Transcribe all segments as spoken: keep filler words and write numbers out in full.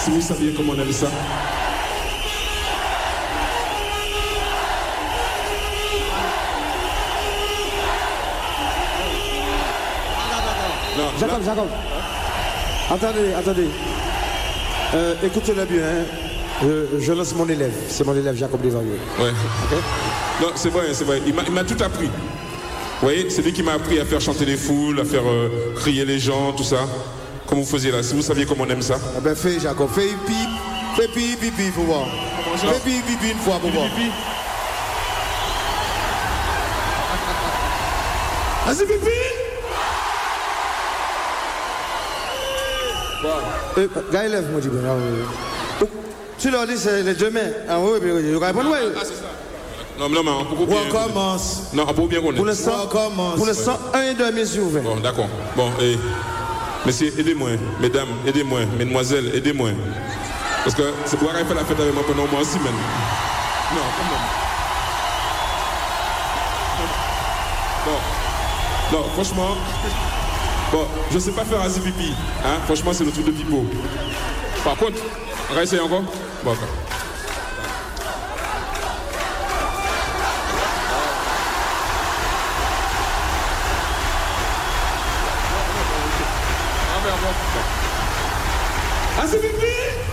Si vous saviez comment on aime ça. Non, Jacob, là... Jacob. Attendez, attendez. Euh, écoutez-le bien. Hein. Je, je lance mon élève. C'est mon élève Jacob Desvarieux. Ouais. Okay? Non, c'est vrai, c'est vrai. Il m'a tout appris. Vous voyez, c'est lui qui m'a appris à faire chanter les foules, à faire euh, crier les gens, tout ça. Comme vous faisiez là. Si vous saviez comment on aime ça. Ah ben fais Jacob, fais pipi, fais pipi, pipi, faut voir. Fais pipi, pipi une fois pour voir. Vas-y, pipi. Euh, gars, élève, moi, je dis, tu leur dis, c'est les demain. Ah oui, mais il y aura pas de Ah, c'est ça. Non, non, mais on peut bien. On commence. Non, on peut bien connaître. Pour l'instant, On commence. pour l'instant, un et deux mes yeux ouverts. Bon, d'accord. Bon, et. Messieurs, aidez-moi. Mesdames, aidez-moi. Mesdemoiselles, aidez-moi. Parce que c'est pour faire la fête avec moi pendant moi aussi, man. Non, quand même. Bon. Non, franchement. Bon, je sais pas faire un pipi. Hein? Franchement, c'est le truc de pipeau. Par contre, on va essayer encore? Bon, d'accord. Ah, c'est pipi?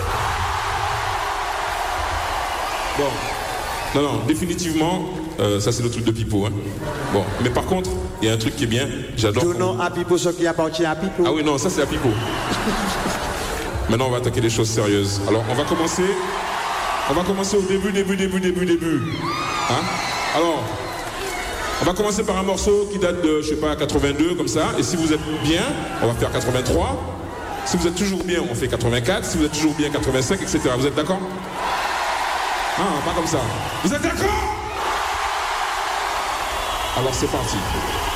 Bon. Non, non, définitivement, euh, ça c'est le truc de pipeau. Hein. Bon, mais par contre, il y a un truc qui est bien, j'adore. Donnons à Pipo ce qui appartient à Pipo. Ah oui, non, ça c'est à pipeau. Maintenant, on va attaquer des choses sérieuses. Alors, on va commencer. On va commencer au début, début, début, début, début. Hein? Alors, on va commencer par un morceau qui date de, je sais pas, quatre-vingt-deux, comme ça. Et si vous êtes bien, on va faire quatre-vingt-trois. Si vous êtes toujours bien, on fait quatre-vingt-quatre. Si vous êtes toujours bien, quatre-vingt-cinq, et cetera. Vous êtes d'accord? Ah, pas comme ça. Vous êtes d'accord? Alors c'est parti.